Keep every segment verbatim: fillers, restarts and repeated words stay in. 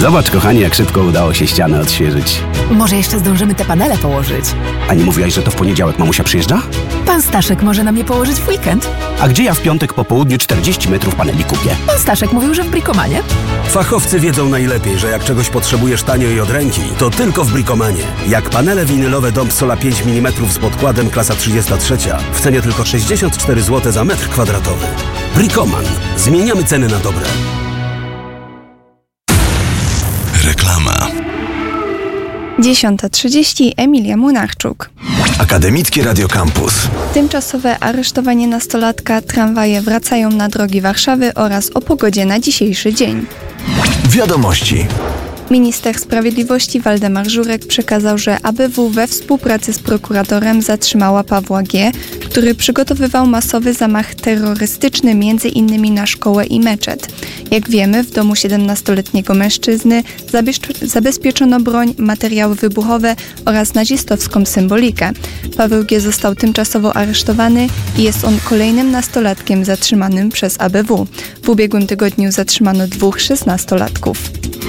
Zobacz, kochanie, jak szybko udało się ścianę odświeżyć. Może jeszcze zdążymy te panele położyć. A nie mówiłaś, że to w poniedziałek mamusia przyjeżdża? Pan Staszek może nam je położyć w weekend. A gdzie ja w piątek po południu czterdzieści metrów paneli kupię? Pan Staszek mówił, że w Bricomanie. Fachowcy wiedzą najlepiej, że jak czegoś potrzebujesz tanio i od ręki, to tylko w Bricomanie. Jak panele winylowe Dom Sola pięć milimetrów z podkładem klasa trzydzieści trzy w cenie tylko sześćdziesiąt cztery złote za metr kwadratowy. Bricoman. Zmieniamy ceny na dobre. Reklama. dziesiąta trzydzieści. Emilia Młynarczuk. Akademickie Radio Campus. Tymczasowe aresztowanie nastolatka, tramwaje wracają na drogi Warszawy oraz o pogodzie na dzisiejszy dzień. Wiadomości. Minister Sprawiedliwości Waldemar Żurek przekazał, że A B W we współpracy z prokuratorem zatrzymała Pawła G., który przygotowywał masowy zamach terrorystyczny między innymi na szkołę i meczet. Jak wiemy, w domu siedemnastoletniego mężczyzny zabezpieczono broń, materiały wybuchowe oraz nazistowską symbolikę. Paweł G. został tymczasowo aresztowany i jest on kolejnym nastolatkiem zatrzymanym przez A B W. W ubiegłym tygodniu zatrzymano dwóch szesnastolatków.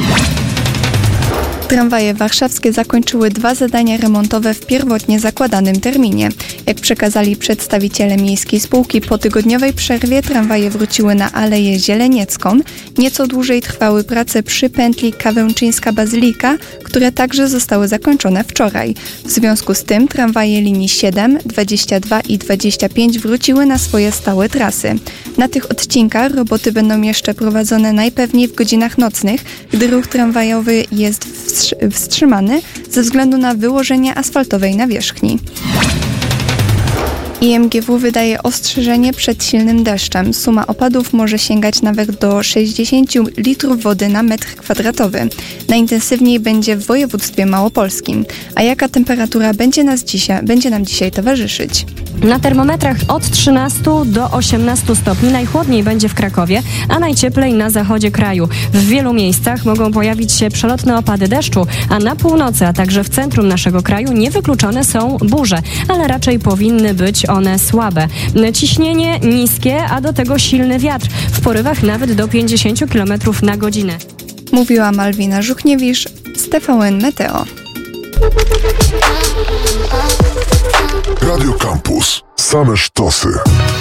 Tramwaje warszawskie zakończyły dwa zadania remontowe w pierwotnie zakładanym terminie. Jak przekazali przedstawiciele miejskiej spółki, po tygodniowej przerwie tramwaje wróciły na Aleję Zieleniecką. Nieco dłużej trwały prace przy pętli Kawęczyńska-Bazylika, które także zostały zakończone wczoraj. W związku z tym tramwaje linii siedem, dwadzieścia dwa i dwadzieścia pięć wróciły na swoje stałe trasy. Na tych odcinkach roboty będą jeszcze prowadzone najpewniej w godzinach nocnych, gdy ruch tramwajowy jest wstrzymany ze względu na wyłożenie asfaltowej nawierzchni. I M G W wydaje ostrzeżenie przed silnym deszczem. Suma opadów może sięgać nawet do sześćdziesiąt litrów wody na metr kwadratowy. Najintensywniej będzie w województwie małopolskim. A jaka temperatura będzie, nas dzisiaj, będzie nam dzisiaj towarzyszyć? Na termometrach od trzynastu do osiemnastu stopni. Najchłodniej będzie w Krakowie, a najcieplej na zachodzie kraju. W wielu miejscach mogą pojawić się przelotne opady deszczu, a na północy, a także w centrum naszego kraju niewykluczone są burze, ale raczej powinny być one słabe. Ciśnienie niskie, a do tego silny wiatr, w porywach nawet do pięćdziesiąt kilometrów na godzinę. Mówiła Malwina Żuchniewicz z T V N Meteo. Radio Campus. Same sztosy.